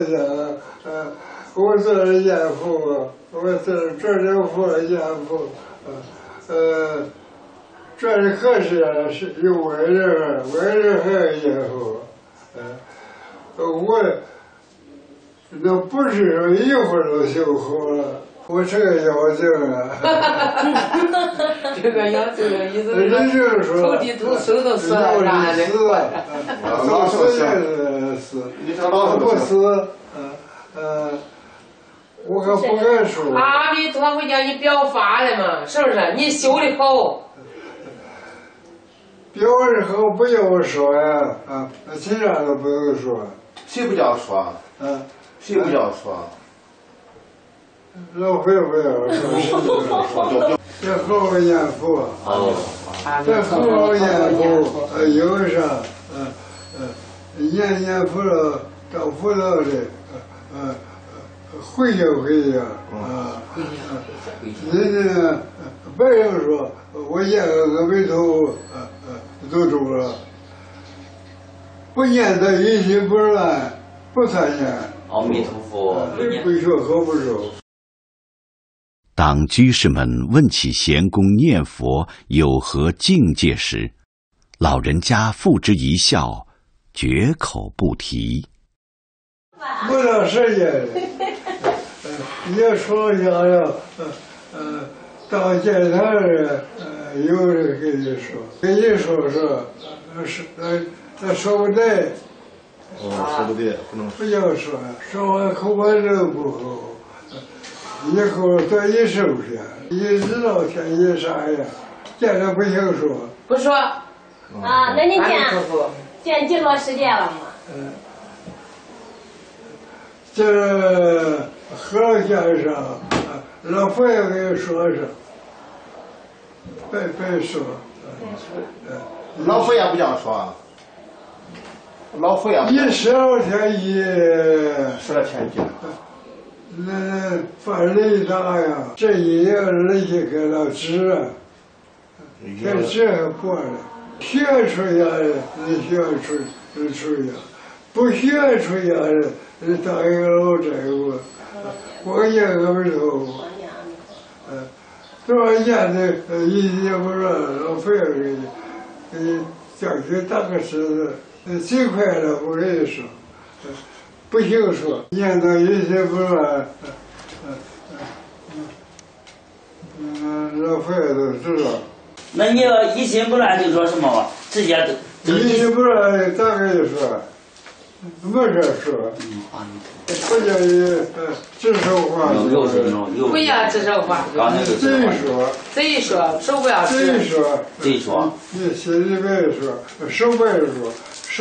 我是严父，我是这里父严父，这里可是有为人还有严父，我那不是说一会儿就修好了，我是个妖精啊！ 这个妖精的意思是说头地头手都死了，啥的？ 老死也死，不死，我可不敢说。 阿弥陀佛，叫你表法了嘛，是不是？你修的好。 表的好不要说呀，其他都不用说。 谁不叫说？谁不叫说？ 老会不要说，这好严父，这好严父，有啥？严父了，当辅导的，回家人家白人说，我念个阿弥陀佛，都中了，不念的一心不乱，不参念。 阿弥陀佛， 不学和不熟。 当居士们问起贤公念佛有何境界时，老人家付之一笑，绝口不提。 不长时间，也说想要，当检查人，有人跟你说，说不对。 说不对，不能不要说，说完口把肉不好，以后多一收拾，一知道天一啥样，见着不行说。 不说。 那你见几多时间了吗？ 这和先生，老佛爷给说上，别说。 老佛爷不讲说。老佛爷 12天 12天见， 那犯雷大呀，这一夜人家给了纸，这纸还破了，学出来的你学出呀，不学出来的你当一个老债务，我念个没头，多少年的一也不让老佛爷给你叫去打个石子。最快的，我跟你说，不行说，念到一些不乱，老佛爷都知道。 那你要一心不乱就说什么吧？直接都。 一心不乱咋跟你说？没事说。不叫你指手画脚。 不要指手画脚。贼说，手不要指。 贼说。 你心里别说，手别说。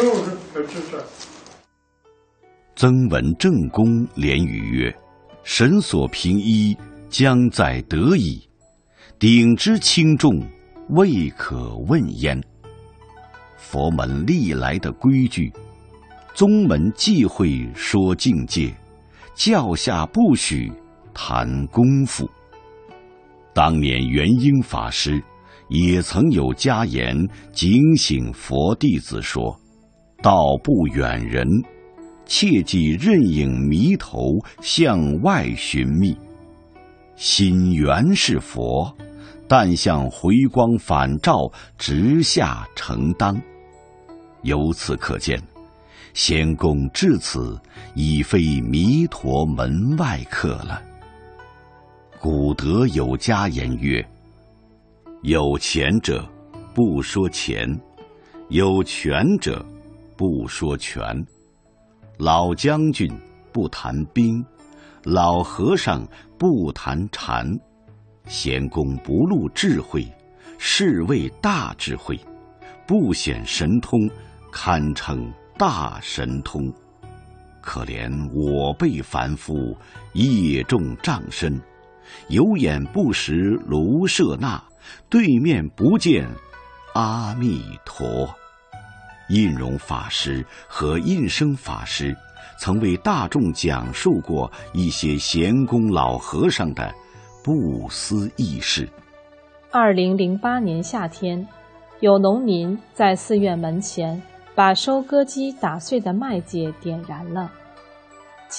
曾文正公连语曰：“神所凭依，将在得矣。鼎之轻重，未可问焉。”佛门历来的规矩，宗门忌讳说境界，教下不许谈功夫。当年元英法师也曾有家言警醒佛弟子说：“道不远人，切忌任影迷头向外寻觅。心原是佛，但向回光返照，直下承当。”由此可见，仙公至此已非弥陀门外客了。古德有家言曰：“有钱者不说钱，有权者不说权。老将军不谈兵，老和尚不谈禅。贤公不露智慧，是谓大智慧；不显神通，堪称大神通。可怜我辈凡夫，业重障深，有眼不识卢舍那，对面不见阿弥陀。”印容法师和印生法师曾为大众讲述过一些贤公老和尚的不思议事。 2008年夏天，有农民在寺院门前把收割机打碎的麦秸点燃了，